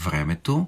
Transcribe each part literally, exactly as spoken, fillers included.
времето,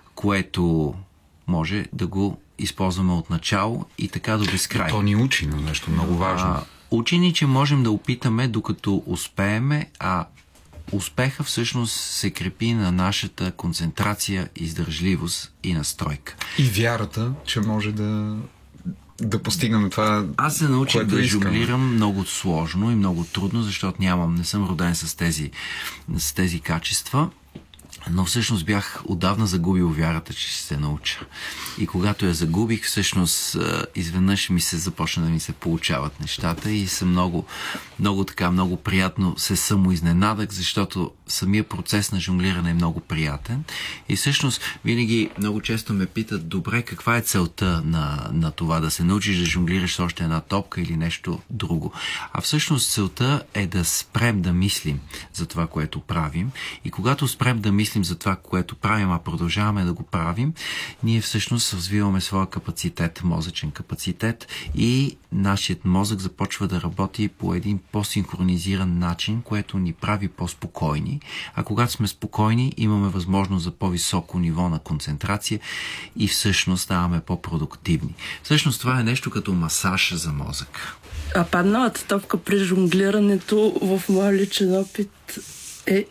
което може да го използваме от начало и така до безкрай. То ни учи на нещо много важно. А, учи ни, че можем да опитаме докато успееме, а успеха всъщност се крепи на нашата концентрация, издържливост и настройка. И вярата, че може да, да постигнем това. Аз се научих да искаме. жонглирам много сложно и много трудно, защото нямам, не съм роден с тези, с тези качества. Но всъщност бях отдавна загубил вярата, че ще се науча. И когато я загубих, всъщност изведнъж ми се започна да ми се получават нещата и съм много, много така, много приятно се самоизненадах, защото самия процес на жонглиране е много приятен. И всъщност винаги много често ме питат, добре, каква е целта на, на това, да се научиш да жонглираш с още една топка или нещо друго. А всъщност целта е да спрем да мислим за това, което правим. И когато спрем да мислим за това, което правим, а продължаваме да го правим, ние всъщност развиваме своя капацитет, мозъчен капацитет и нашият мозък започва да работи по един по-синхронизиран начин, което ни прави по-спокойни. А когато сме спокойни, имаме възможност за по-високо ниво на концентрация и всъщност ставаме по-продуктивни. Всъщност това е нещо като масаж за мозък. А падналата топка при жонглирането в моя личен опит е,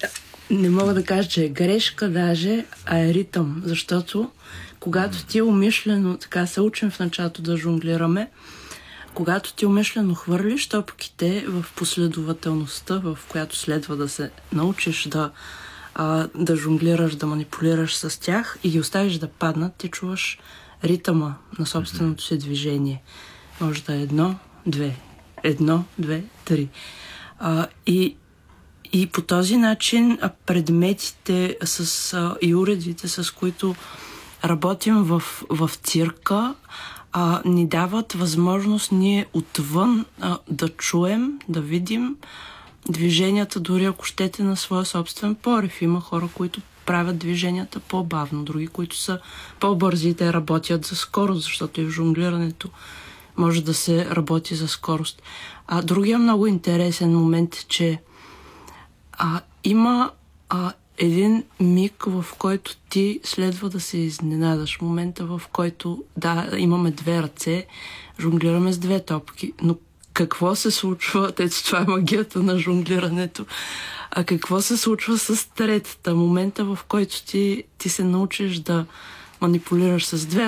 не мога да кажа, че е грешка даже, а е ритъм, защото когато ти умишлено, така се учим в началото да жонглираме, когато ти умишлено хвърлиш топките в последователността, в която следва да се научиш да, а, да жонглираш, да манипулираш с тях и ги оставиш да паднат, ти чуваш ритъма на собственото си движение. Може да е едно, две, едно, две, три. А, и И по този начин предметите с, а, и уредите, с които работим в, в цирка, а, ни дават възможност ние отвън а, да чуем, да видим движенията, дори ако щете, на своя собствен порив. Има хора, които правят движенията по-бавно, други, които са по-бързи и те работят за скорост, защото и в жонглирането може да се работи за скорост. А другия много интересен момент е, че А, има а, един миг, в който ти следва да се изненадаш. Момента, в който, да, имаме две ръце, жонглираме с две топки, но какво се случва? Ето, това е магията на жонглирането. А какво се случва с третата? Момента, в който ти, ти се научиш да манипулираш с две